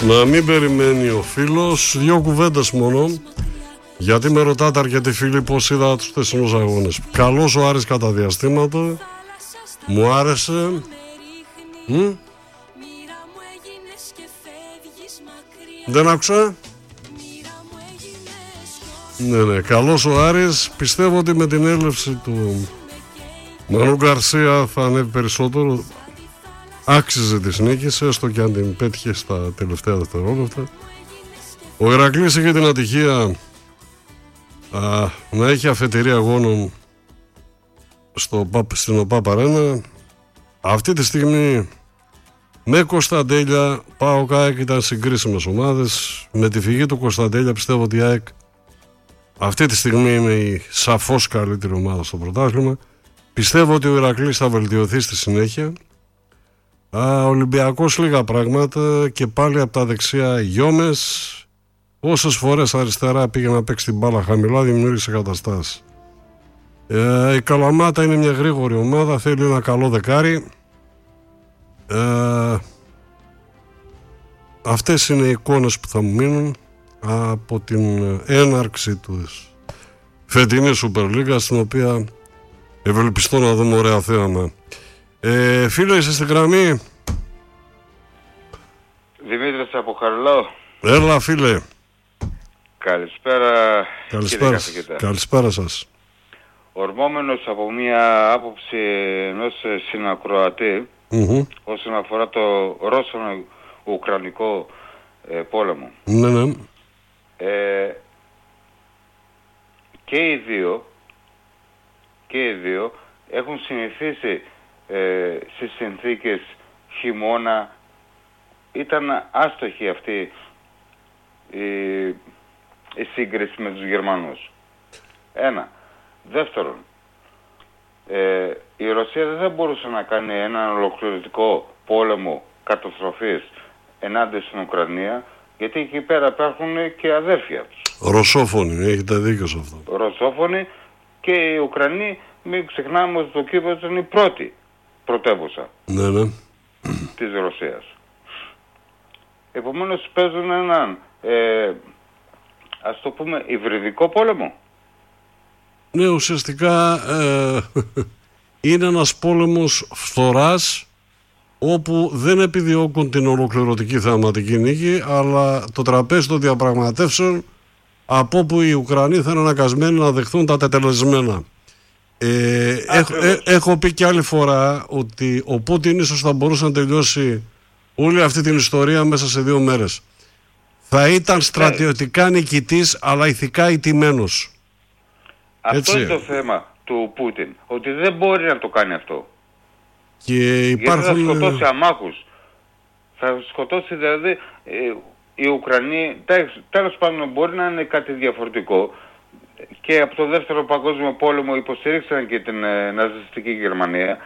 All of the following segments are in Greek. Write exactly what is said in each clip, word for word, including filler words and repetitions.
Να μην περιμένει ο φίλος, δύο κουβέντες μόνο, γιατί με ρωτάτε αρκετοί φίλοι πώς είδα τους θεσινούς αγώνες. Καλός ο Άρης κατά διαστήματα, μου άρεσε. Μ? Δεν άκουσα. Ναι, ναι, καλός ο Άρης. Πιστεύω ότι με την έλευση του Μανού Γκαρσία θα ανέβει περισσότερο. Άξιζε τη νίκη, έστω και αν την πέτυχε στα τελευταία δευτερόλεπτα. Ο Ηρακλής είχε την ατυχία α, να έχει αφετηρία αγώνων στο, στην ΟΠΑΠ Αρένα. Αυτή τη στιγμή με Κωνσταντέλια, ΠΑΟΚ ΑΕΚ ήταν συγκρίσιμες ομάδες. Με τη φυγή του Κωνσταντέλια πιστεύω ότι η ΑΕΚ αυτή τη στιγμή είναι η σαφώς καλύτερη ομάδα στο πρωτάθλημα. Πιστεύω ότι ο Ηρακλής θα βελτιωθεί στη συνέχεια. Ο Ολυμπιακός λίγα πράγματα και πάλι από τα δεξιά Γιόμες. Όσες φορές αριστερά πήγε να παίξει την μπάλα χαμηλά, δημιούργησε καταστάσεις. Ε, η Καλαμάτα είναι μια γρήγορη ομάδα, θέλει ένα καλό δεκάρι. Ε, αυτές είναι οι εικόνες που θα μου μείνουν από την έναρξη του φετινής Super League, στην οποία ευελπιστώ να δούμε ωραία θέαμα. Ε, φίλε, είσαι στην γραμμή? Δημήτρης από Χαριλάου. Έλα, φίλε. Καλησπέρα. Καλησπέρα, καλησπέρα σας. Ορμόμενος από μια άποψη ενός συνακροατή mm-hmm. όσον αφορά το Ρώσο-Ουκρανικό ε, πόλεμο. Ναι, ναι. Ε, και οι δύο και οι δύο έχουν συνηθίσει ε, στις συνθήκες χειμώνα. Ήταν άστοχη αυτή η, η σύγκριση με τους Γερμανούς. Ένα. Δεύτερον, ε, η Ρωσία δεν θα μπορούσε να κάνει έναν ολοκληρωτικό πόλεμο καταστροφής ενάντια στην Ουκρανία, γιατί εκεί πέρα υπάρχουν και αδέρφια τους. Ρωσόφωνοι, έχετε δίκιο σε αυτό. Ρωσόφωνοι, και οι Ουκρανοί, μην ξεχνάμε ότι το Κύπρος είναι η πρώτη πρωτεύουσα ναι, ναι. της Ρωσίας. Επομένως παίζουν έναν, ε, ας το πούμε, υβριδικό πόλεμο. Ναι, ουσιαστικά ε, είναι ένας πόλεμος φθοράς, όπου δεν επιδιώκουν την ολοκληρωτική θεαματική νίκη, αλλά το τραπέζι των διαπραγματεύσεων, από όπου οι Ουκρανοί θα είναι αναγκασμένοι να δεχθούν τα τετελεσμένα. Ε, έχω, ε, έχω πει και άλλη φορά ότι ο Πούτιν ίσως θα μπορούσε να τελειώσει όλη αυτή την ιστορία μέσα σε δύο μέρες. Θα ήταν στρατιωτικά νικητής, αλλά ηθικά ηττημένος. Αυτό Έτσι. είναι το θέμα του Πούτιν, ότι δεν μπορεί να το κάνει αυτό. Και υπάρχουν... Γιατί θα σκοτώσει αμάχους. Θα σκοτώσει δηλαδή ε, οι Ουκρανοί. Τέλος πάντων μπορεί να είναι κάτι διαφορετικό. Και από το δεύτερο παγκόσμιο πόλεμο υποστηρίξαν και την ε, ναζιστική Γερμανία.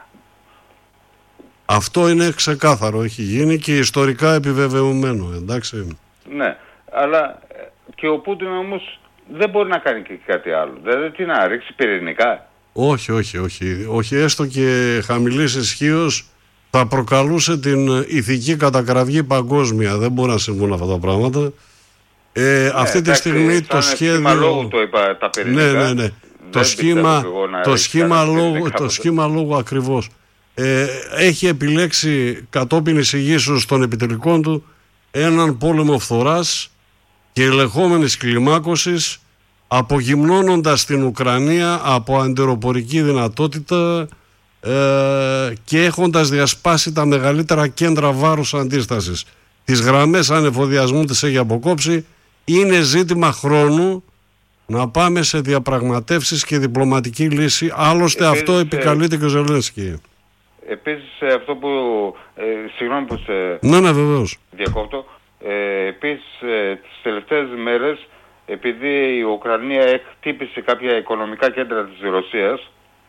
Αυτό είναι ξεκάθαρο, έχει γίνει και ιστορικά επιβεβαιωμένο, εντάξει. Ναι, αλλά και ο Πούτιν όμως δεν μπορεί να κάνει και κάτι άλλο. Δηλαδή τι να ρίξει πυρηνικά. Όχι, όχι, όχι. Όχι, έστω και χαμηλής ισχύως θα προκαλούσε την ηθική κατακραυγή παγκόσμια. Δεν μπορεί να συμβούν αυτά τα πράγματα. Ε, ναι, αυτή τη στιγμή το σχέδιο... Λόγου το είπα τα πυρηνικά. Ναι, ναι, ναι. Το σχήμα, το, σχήμα λόγου, το σχήμα λόγου ακριβώς. Ε, έχει επιλέξει κατόπιν εισηγήσεως των επιτελικών του έναν πόλεμο φθοράς και ελεγχόμενης κλιμάκωσης, απογυμνώνοντας την Ουκρανία από αντεροπορική δυνατότητα ε, και έχοντας διασπάσει τα μεγαλύτερα κέντρα βάρους αντίστασης. Τις γραμμές ανεφοδιασμού τις έχει αποκόψει. Είναι ζήτημα χρόνου να πάμε σε διαπραγματεύσεις και διπλωματική λύση. Άλλωστε επίσης, αυτό επικαλείται και ο Ζελένσκι. Επίσης αυτό που... Ε, συγγνώμη που σε ναι, ναι, βεβαίως. διακόπτω. Ε, επίσης ε, τις τελευταίες μέρες, επειδή η Ουκρανία χτύπησε κάποια οικονομικά κέντρα της Ρωσίας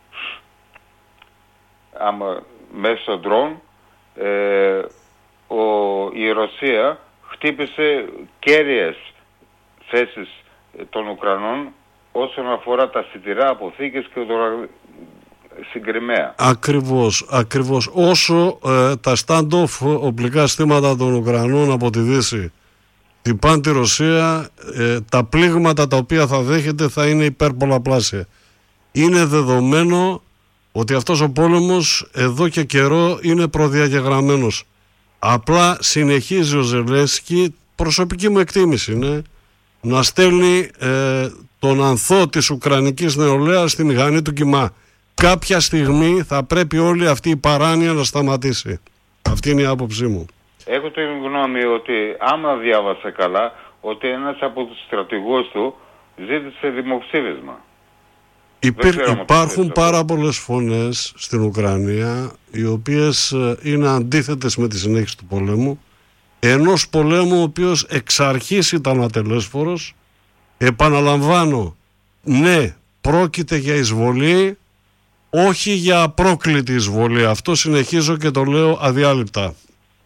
άμα, μέσω ντρόν, ε, ο, η Ρωσία χτύπησε κέρυες θέσεις των Ουκρανών όσον αφορά τα σιτηρά, αποθήκες και ούτω στην Κριμαία. Ακριβώς, ακριβώς. Όσο ε, τα stand-off οπλικά συστήματα των Ουκρανών από τη Δύση χτυπάνε τη Ρωσία, ε, τα πλήγματα τα οποία θα δέχεται θα είναι υπερπολαπλάσια. Είναι δεδομένο ότι αυτός ο πόλεμος εδώ και καιρό είναι προδιαγεγραμμένος. Απλά συνεχίζει ο Ζελένσκι, προσωπική μου εκτίμηση είναι, να στέλνει ε, τον ανθό της Ουκρανικής νεολαίας στη μηχανή του κοιμά. Κάποια στιγμή θα πρέπει όλη αυτή η παράνοια να σταματήσει. Αυτή είναι η άποψή μου. Έχω την γνώμη ότι, άμα διάβασα καλά, ότι ένας από τους στρατηγούς του ζήτησε δημοψήφισμα. Υπήρ, υπάρχουν πάρα πολλές φωνές στην Ουκρανία οι οποίες είναι αντίθετες με τη συνέχιση του πολέμου, ενός πολέμου ο οποίος εξ αρχής ήταν ατελέσφορος. Επαναλαμβάνω, ναι, πρόκειται για εισβολή, όχι για απρόκλητη εισβολή. Αυτό συνεχίζω και το λέω αδιάλειπτα.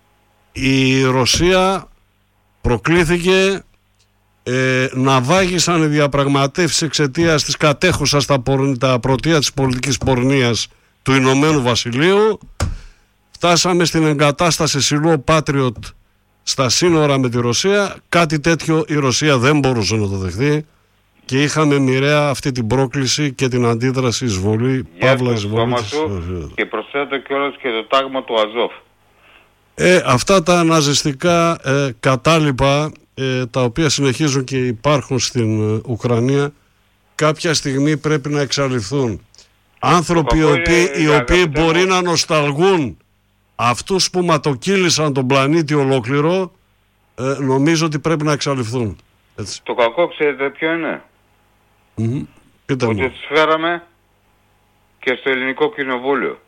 Η Ρωσία προκλήθηκε, ε, να βάγισαν οι διαπραγματεύσεις εξαιτίας της κατέχουσας τα, τα πρωτεία της πολιτικής πορνείας του Ηνωμένου Βασιλείου. Φτάσαμε στην εγκατάσταση Σιλό Πάτριοτ στα σύνορα με τη Ρωσία. Κάτι τέτοιο η Ρωσία δεν μπορούσε να το δεχθεί και είχαμε μοιραία αυτή την πρόκληση και την αντίδραση εισβολή, παύλα εισβολή της... Και προσθέτω κιόλας και το τάγμα του Αζόφ. Ε, αυτά τα ναζιστικά ε, κατάλοιπα ε, τα οποία συνεχίζουν και υπάρχουν στην ε, Ουκρανία, κάποια στιγμή πρέπει να εξαλειφθούν. Άνθρωποι οι οποίοι, οι οποίοι μπορεί να νοσταλγούν αυτούς που ματοκύλησαν τον πλανήτη ολόκληρο, ε, νομίζω ότι πρέπει να εξαλειφθούν. Έτσι. Το κακό ξέρετε ποιο είναι? Mm-hmm. Ότι τους φέραμε και στο ελληνικό κοινοβούλιο.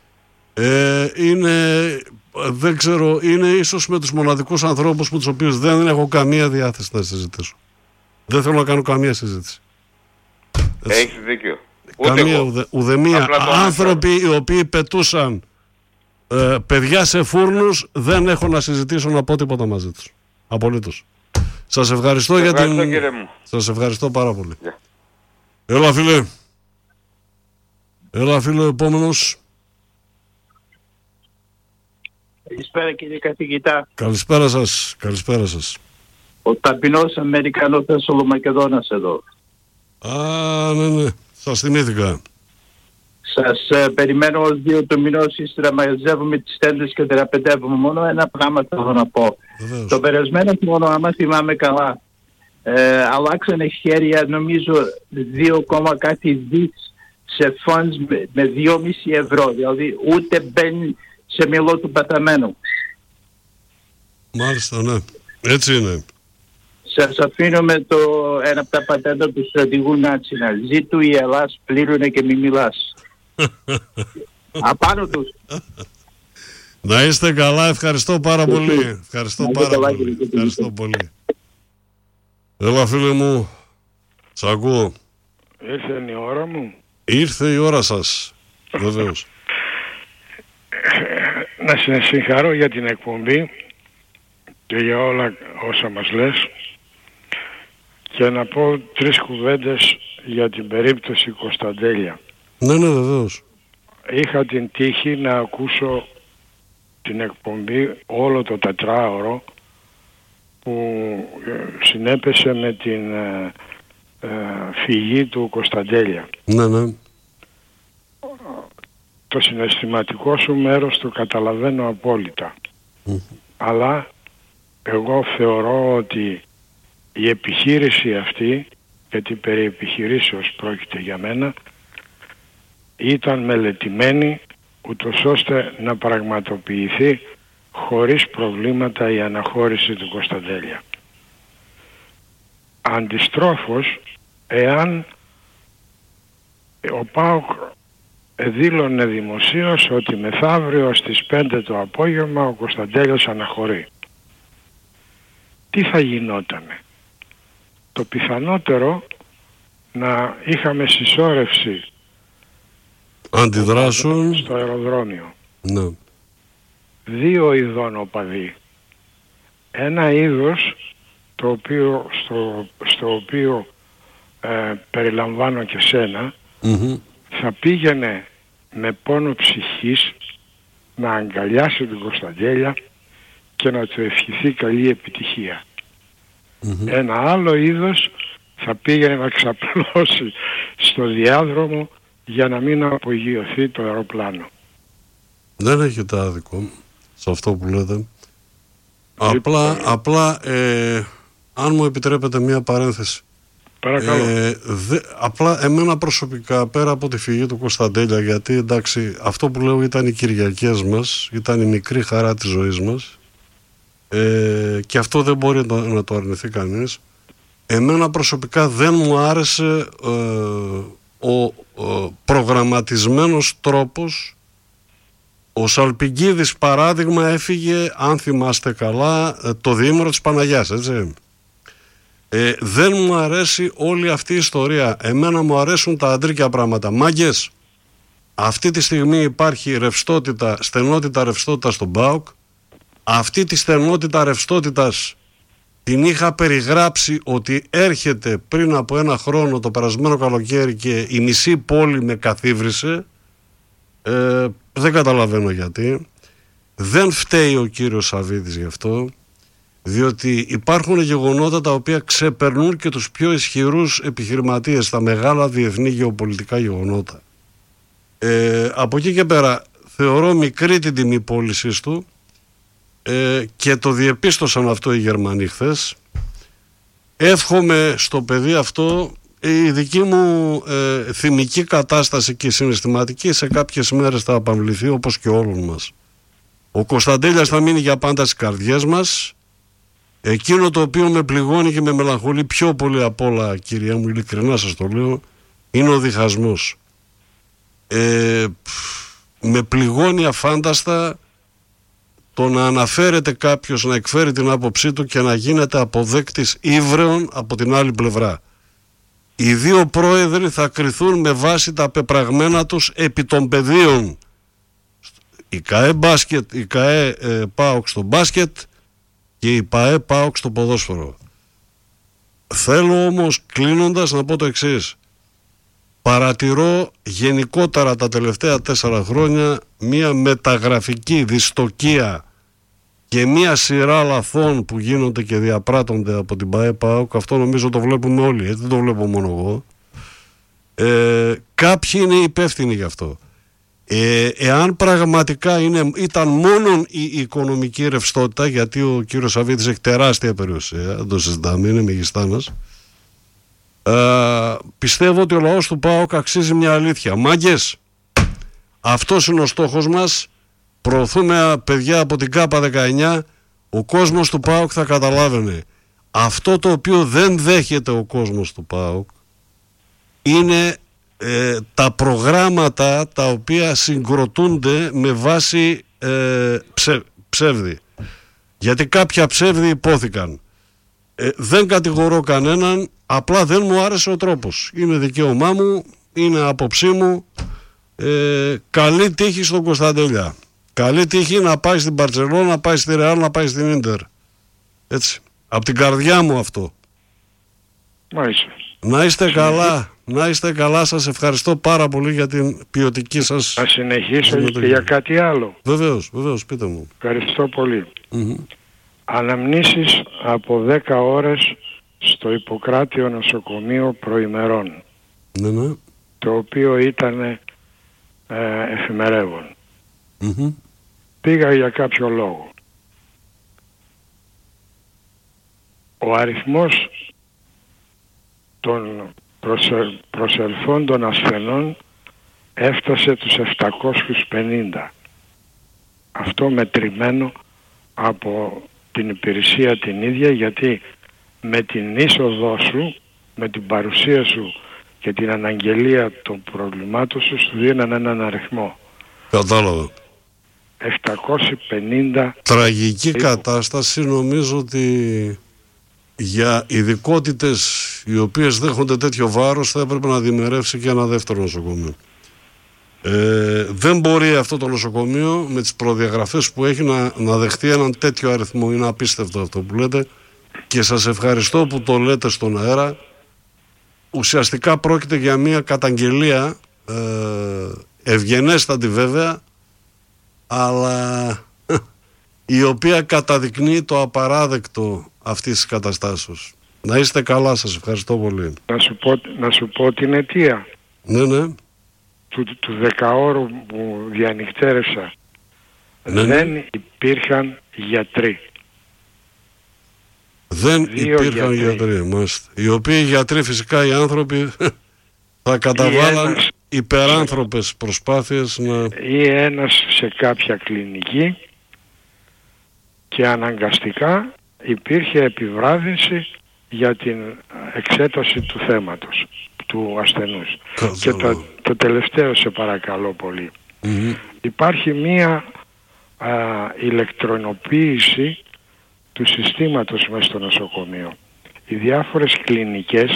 Ε, είναι, δεν ξέρω, είναι ίσως με τους μοναδικούς ανθρώπους με τους οποίους δεν έχω καμία διάθεση να συζητήσω. Δεν θέλω να κάνω καμία συζήτηση. Έχεις δίκιο. Καμία, ουδε, ουδεμία. Άνθρωποι οι οποίοι πετούσαν ε, παιδιά σε φούρνους, δεν έχω να συζητήσω, να πω τίποτα μαζί τους. Απολύτως. Σας ευχαριστώ, για την... Σας ευχαριστώ πάρα πολύ. Yeah. Έλα φίλε. Έλα φίλε, επόμενος. Καλησπέρα κύριε καθηγητά. Καλησπέρα σας, καλησπέρα σας. Ο ταπεινός Αμερικανός Θεσσαλομακεδόνας εδώ. Α, ναι, ναι, σας θυμήθηκα. Σας ε, περιμένω ως δύο του μηνός, ύστερα μαζεύουμε τις τέντες και τεραπετεύουμε. Μόνο ένα πράγμα θέλω να πω. Βεβαίως. Το περασμένο χρόνο, άμα θυμάμαι καλά, ε, αλλάξανε χέρια νομίζω δύο κόμμα κάτι δις σε funds με, με δυόμισι ευρώ. Δηλαδή ούτε μπαίνει σε μυαλό του παταμένου. Μάλιστα, ναι. Έτσι είναι. Σας αφήνω με το ένα από τα πατέντα του στρατηγού Νάτσινα. Ζήτου η Ελλάς, πλήρουνε και μη μιλάς. Απάνω τους. Να είστε καλά, ευχαριστώ πάρα πολύ. Ευχαριστώ πάρα πολύ. Ευχαριστώ πολύ. Έλα φίλε μου, σ' ακούω. Ήρθε η ώρα μου. Ήρθε η ώρα σας, βεβαίως. Να σε συγχαρώ για την εκπομπή και για όλα όσα μας λες και να πω τρεις κουβέντες για την περίπτωση Κωνσταντέλια. Ναι, ναι, βεβαίως. Είχα την τύχη να ακούσω την εκπομπή όλο το τετράωρο που συνέπεσε με την ε, ε, φυγή του Κωνσταντέλια. Ναι, ναι. Το συναισθηματικό σου μέρος το καταλαβαίνω απόλυτα. Mm. Αλλά εγώ θεωρώ ότι η επιχείρηση αυτή, γιατί περί επιχειρήσεως πρόκειται για μένα, ήταν μελετημένη ούτως ώστε να πραγματοποιηθεί χωρίς προβλήματα η αναχώρηση του Κωνσταντέλια. Αντιστρόφως, εάν ο ΠΑΟΚ δήλωνε δημοσίως ότι μεθαύριο στις πέντε το απόγευμα ο Κωνσταντέλιος αναχωρεί, τι θα γινότανε? Το πιθανότερο να είχαμε συσσόρευση αντιδράσεων στο αεροδρόμιο. Ναι. Δύο ειδών οπαδοί. Ένα είδος το οποίο, στο, στο οποίο ε, περιλαμβάνω και σένα, mm-hmm. θα πήγαινε με πόνο ψυχής να αγκαλιάσει την Κωνσταντέλια και να του ευχηθεί καλή επιτυχία. Mm-hmm. Ένα άλλο είδος θα πήγαινε να ξαπλώσει στο διάδρομο για να μην απογειωθεί το αεροπλάνο. Δεν έχετε άδικο σε αυτό που λέτε. Απλά, απλά ε, αν μου επιτρέπετε μία παρένθεση. Παρακαλώ. Ε, δε, απλά εμένα προσωπικά, πέρα από τη φυγή του Κωνσταντέλια, γιατί εντάξει, αυτό που λέω ήταν οι Κυριακές μας, ήταν η μικρή χαρά της ζωής μας, ε, και αυτό δεν μπορεί να, να το αρνηθεί κανείς. Εμένα προσωπικά δεν μου άρεσε ε, ο, ο προγραμματισμένος τρόπος. Ο Σαλπικίδης, παράδειγμα, έφυγε, αν θυμάστε καλά, το διήμερο της Παναγιάς, έτσι. Ε, δεν μου αρέσει όλη αυτή η ιστορία. Εμένα μου αρέσουν τα αντρίκια πράγματα. Μάγκες, αυτή τη στιγμή υπάρχει ρευστότητα, στενότητα ρευστότητα στον ΠΑΟΚ. Αυτή τη στενότητα ρευστότητας την είχα περιγράψει ότι έρχεται πριν από ένα χρόνο, το περασμένο καλοκαίρι, και η μισή πόλη με καθίβρισε. Ε, δεν καταλαβαίνω γιατί. Δεν φταίει ο κύριος Σαββίδης γι' αυτό, διότι υπάρχουν γεγονότα τα οποία ξεπερνούν και τους πιο ισχυρούς επιχειρηματίες, τα μεγάλα διεθνή γεωπολιτικά γεγονότα. Ε, από εκεί και πέρα θεωρώ μικρή την τιμή πώλησης του, ε, και το διεπίστωσαν αυτό οι Γερμανοί χθες. Εύχομαι στο παιδί αυτό η δική μου ε, θυμική κατάσταση και συναισθηματική σε κάποιες μέρες θα απαμβληθεί, όπως και όλων μας. Ο Κωνσταντέλιας θα μείνει για πάντα στις καρδιές μας. Εκείνο το οποίο με πληγώνει και με μελαγχολεί πιο πολύ απ' όλα, κυρία μου, ειλικρινά σας το λέω, είναι ο διχασμός. Ε, με πληγώνει αφάνταστα το να αναφέρεται κάποιος, να εκφέρει την άποψή του και να γίνεται αποδέκτης ύβρεων από την άλλη πλευρά. Οι δύο πρόεδροι θα κριθούν με βάση τα πεπραγμένα τους επί των πεδίων. Η ΚΑΕ μπάσκετ, η ΚΑΕ ε, ΠΑΟΚ στο μπάσκετ και η ΠΑΕ ΠΑΟΚ στο ποδόσφαιρο. Θέλω όμως, κλείνοντας, να πω το εξής. Παρατηρώ γενικότερα τα τελευταία τέσσερα χρόνια μία μεταγραφική δυστοκία και μία σειρά λαθών που γίνονται και διαπράττονται από την ΠΑΕ ΠΑΟΚ. Αυτό νομίζω το βλέπουμε όλοι, έτσι, δεν το βλέπω μόνο εγώ. Ε, κάποιοι είναι υπεύθυνοι γι' αυτό. Ε, εάν πραγματικά είναι, ήταν μόνο η οικονομική ρευστότητα, γιατί ο κύριος Σαββίδης έχει τεράστια περιουσία, δεν το συζητάμε, είναι μεγιστάνας, ε, πιστεύω ότι ο λαός του ΠΑΟΚ αξίζει μια αλήθεια. Μάγκες, αυτός είναι ο στόχος μας. Προωθούμε παιδιά από την ΚΑΠΑ δεκαεννιά. Ο κόσμος του ΠΑΟΚ θα καταλάβαινε. Αυτό το οποίο δεν δέχεται ο κόσμος του ΠΑΟΚ είναι ε, τα προγράμματα τα οποία συγκροτούνται με βάση ε, ψε, ψεύδι. Γιατί κάποια ψεύδι υπόθηκαν. Ε, δεν κατηγορώ κανέναν, απλά δεν μου άρεσε ο τρόπος. Είναι δικαίωμά μου, είναι άποψή μου. Ε, καλή τύχη στον Κωνσταντέλια. Καλή τύχη να πάει στην Μπαρτσελόνα, να πάει στη Ρεάλ, να πάει στην Ίντερ. Έτσι. Από την καρδιά μου αυτό. Μάλιστα. Να είστε καλά. Να είστε καλά. Σας ευχαριστώ πάρα πολύ για την ποιοτική σας. Θα συνεχίσω και για κάτι άλλο. Βεβαίως, βεβαίως, πείτε μου. Ευχαριστώ πολύ. Mm-hmm. Αναμνήσεις από δέκα ώρες στο Ιπποκράτιο νοσοκομείο προημερών. Ναι, ναι. Το οποίο ήταν ε, εφημερεύον. Mm-hmm. Πήγα για κάποιο λόγο. Ο αριθμός των προσε, προσελθόντων ασθενών έφτασε τους επτακόσιους πενήντα. Αυτό μετρημένο από την υπηρεσία την ίδια, γιατί με την είσοδό σου, με την παρουσία σου και την αναγγελία των προβλημάτων σου, σου δίναν έναν αριθμό. Κατάλαβα. επτακόσιοι πενήντα. Τραγική υπο... κατάσταση. Νομίζω ότι για ειδικότητες οι οποίες δέχονται τέτοιο βάρος θα έπρεπε να δημιουργήσει και ένα δεύτερο νοσοκομείο. Ε, δεν μπορεί αυτό το νοσοκομείο με τις προδιαγραφές που έχει να, να δεχτεί έναν τέτοιο αριθμό. Είναι απίστευτο αυτό που λέτε και σας ευχαριστώ που το λέτε στον αέρα. Ουσιαστικά πρόκειται για μια καταγγελία ε, ευγενέστατη βέβαια, αλλά η οποία καταδεικνύει το απαράδεκτο αυτής της καταστάσεως. Να είστε καλά, σας ευχαριστώ πολύ. Να σου πω, να σου πω την αιτία. Ναι, ναι. Του, του δεκαώρου που διανυκτέρευσα. Ναι, δεν ναι. υπήρχαν γιατροί. Δεν Δύο υπήρχαν γιατροί. γιατροί, μάλιστα. Οι οποίοι γιατροί φυσικά οι άνθρωποι θα καταβάλαν ένας... υπεράνθρωπες προσπάθειες να... ή ένας σε κάποια κλινική και αναγκαστικά υπήρχε επιβράδυνση για την εξέταση του θέματος, του ασθενούς. Κατάλαβα. Και το, το τελευταίο σε παρακαλώ πολύ. Mm-hmm. Υπάρχει μία α, ηλεκτρονοποίηση του συστήματος μέσα στο νοσοκομείο. Οι διάφορες κλινικές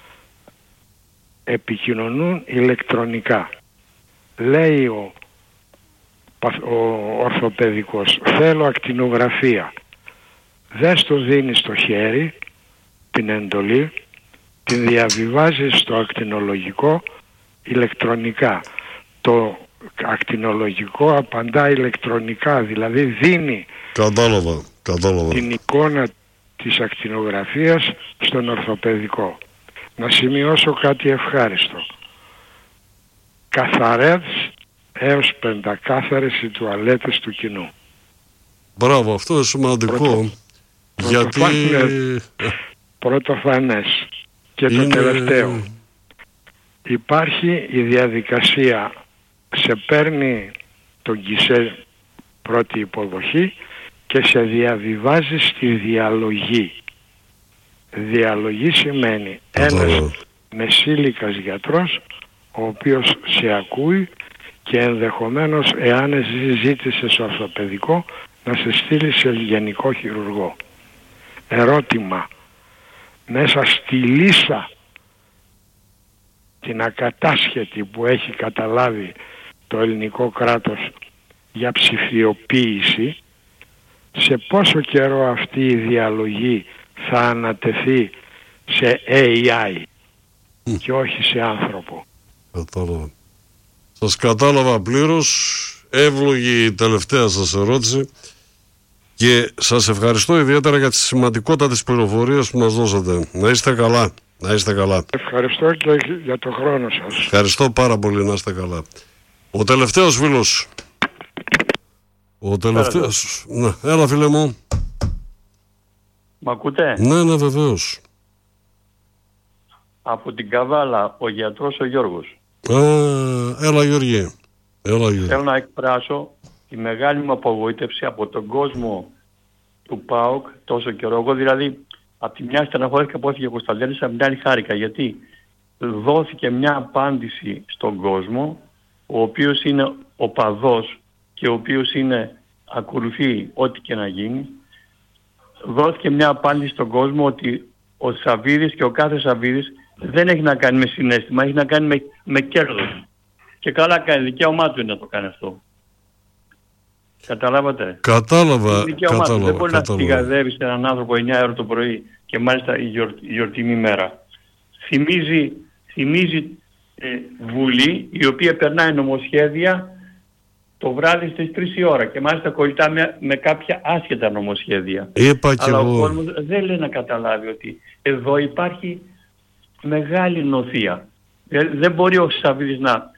επικοινωνούν ηλεκτρονικά. Λέει ο, ο ορθοπαιδικός, θέλω ακτινογραφία. Δεν στο δίνει στο χέρι την εντολή, την διαβιβάζει στο ακτινολογικό ηλεκτρονικά. Το ακτινολογικό απαντά ηλεκτρονικά, δηλαδή δίνει Κατάλαβα, κατάλαβα. την εικόνα της ακτινογραφίας στον ορθοπαιδικό. Να σημειώσω κάτι ευχάριστο. Καθαρές έως πεντακάθαρες οι τουαλέτες του κοινού. Μπράβο, αυτό είναι σημαντικό. Πρώτο, γιατί... πρωτοφανές, πρωτοφανές. Και είναι... το τελευταίο. Υπάρχει η διαδικασία, σε παίρνει τον γκισέ πρώτη υποδοχή και σε διαβιβάζει στη διαλογή. Διαλογή σημαίνει ένας μεσήλικας γιατρός ο οποίος σε ακούει και ενδεχομένως εάν ζήτησες ορθοπαιδικό να σε στείλει σε γενικό χειρουργό. Ερώτημα, μέσα στη λύσα την ακατάσχετη που έχει καταλάβει το ελληνικό κράτος για ψηφιοποίηση, σε πόσο καιρό αυτή η διαλογή θα ανατεθεί σε έι άι mm. και όχι σε άνθρωπο. Κατάλαβα. Σας κατάλαβα πλήρως. Εύλογη η τελευταία σας ερώτηση και σας ευχαριστώ ιδιαίτερα για τις σημαντικότατες πληροφορίες που μας δώσατε. Να είστε καλά. Να είστε καλά. Ευχαριστώ και για το χρόνο σας. Ευχαριστώ πάρα πολύ, να είστε καλά. Ο τελευταίος φίλος. Ο τελευταίος. Ναι, έλα φίλε μου. Μ' ακούτε? Ναι, ναι, βεβαίως. Από την Καβάλα, ο γιατρός ο Γιώργος. Α, έλα Γιώργη. Έλα, Γιώργη. Θέλω να εκφράσω τη μεγάλη μου απογοήτευση από τον κόσμο του ΠΑΟΚ τόσο καιρό. Εγώ δηλαδή από τη μια στεναχωρήθηκα που έφυγε ο Κωνσταντέλης, από την άλλη χάρηκα, γιατί δόθηκε μια απάντηση στον κόσμο, ο οποίος είναι οπαδός και ο οποίος είναι, ακολουθεί ό,τι και να γίνει. Δόθηκε μια απάντηση στον κόσμο ότι ο Σαββίδης και ο κάθε Σαββίδης δεν έχει να κάνει με συναίσθημα, έχει να κάνει με, με κέρδος. Και καλά κάνει, δικαίωμά του είναι να το κάνει αυτό. Καταλάβατε? Κατάλαβα, κατάλαβα. Δεν μπορεί κατάλαβα. να στιγαδεύει σε έναν άνθρωπο εννιά ώρα το πρωί και μάλιστα η, γιορ, η γιορτινή μέρα. Θυμίζει, θυμίζει ε, Βουλή η οποία περνάει νομοσχέδια το βράδυ στις τρεις η ώρα και μάλιστα κολλητά με, με κάποια άσχετα νομοσχέδια. Είπα και Αλλά εγώ. ο κόσμος δεν λέει να καταλάβει ότι εδώ υπάρχει μεγάλη νοθεία. Δεν, δεν μπορεί ο Σαββίδης να,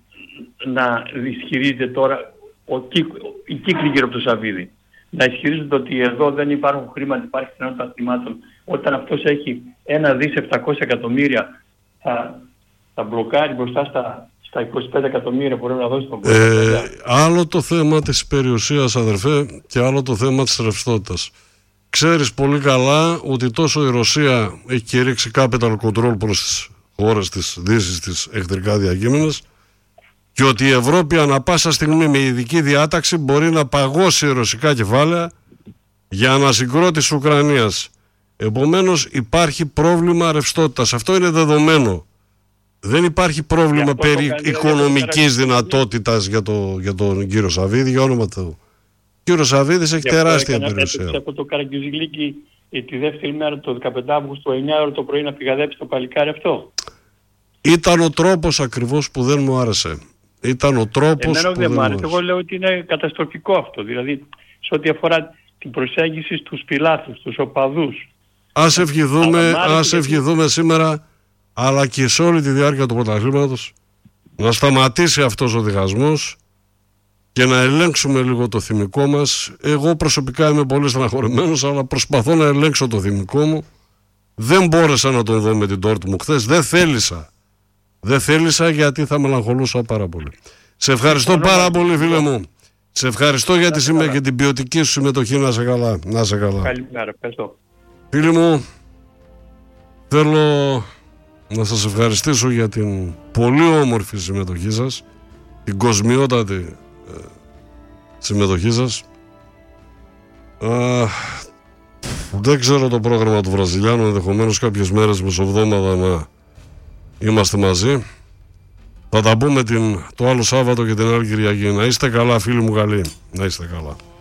να ισχυρίζεται τώρα ο κύκ, η κύκλη γύρω από το Σαββίδη. Να ισχυρίζεται ότι εδώ δεν υπάρχουν χρήματα, υπάρχει κοινότητα αστημάτων. Όταν αυτός έχει ένα δις επτακόσια εκατομμύρια θα, θα μπλοκάρει μπροστά στα, στα είκοσι πέντε εκατομμύρια που πρέπει να δώσει τον κόσμο. Ε, άλλο το θέμα της περιουσίας, αδερφέ, και άλλο το θέμα της ρευστότητας. Ξέρεις πολύ καλά ότι τόσο η Ρωσία έχει κηρύξει capital control προς τις χώρες της Δύσης, τις εχθρικά διακείμενες, και ότι η Ευρώπη ανα πάσα στιγμή με ειδική διάταξη μπορεί να παγώσει ρωσικά κεφάλαια για ανασυγκρότηση της Ουκρανίας. Επομένως υπάρχει πρόβλημα ρευστότητας. Αυτό είναι δεδομένο. Δεν υπάρχει πρόβλημα περί οικονομικής δυνατότητας για, το, για τον κύριο Σαββίδη, για όνομα του. Ο κύριος Σαββίδης έχει τεράστια περιουσία. Από το Καραγκιουζιλίκη τη δεύτερη μέρα, το δεκαπέντε Αυγούστου, εννιά ώρα το πρωί, να πηγαδέψει το παλικάρι αυτό. Ήταν ο τρόπος ακριβώς που δεν μου άρεσε. Ήταν ο τρόπος Εμένα που δεν δεν μ' άρεσε. Εγώ λέω ότι είναι καταστροφικό αυτό. Δηλαδή, σε ό,τι αφορά την προσέγγιση στους φιλάθλους, στους οπαδούς. Ας ευχηθούμε, ας γιατί... ευχηθούμε σήμερα, αλλά και σε όλη τη διάρκεια του πρωταθλήματος, να σταματήσει αυτός ο διχασμός και να ελέγξουμε λίγο το θυμικό μας. Εγώ προσωπικά είμαι πολύ στεναχωρημένος, αλλά προσπαθώ να ελέγξω το θυμικό μου. Δεν μπόρεσα να τον δω με την Dortmund μου χθες. Δεν θέλησα. Δεν θέλησα γιατί θα μελαγχολούσα πάρα πολύ. Σε ευχαριστώ πάρα πολύ, φίλε μου. Σε ευχαριστώ για τη συμμετοχή και την ποιοτική σου συμμετοχή. Να σε καλά. Να σε καλά. Καλημέρα. Ευχαριστώ. Φίλοι μου, θέλω να σας ευχαριστήσω για την πολύ όμορφη συμμετοχή σας, την κοσμιότατη ε, συμμετοχή σας. Α, δεν ξέρω το πρόγραμμα του Βραζιλιάνου, ενδεχομένως κάποιες μέρες μεσοβδόμαδα να είμαστε μαζί. Θα τα πούμε την, το άλλο Σάββατο και την άλλη Κυριακή. Να είστε καλά, φίλοι μου, καλοί. Να είστε καλά.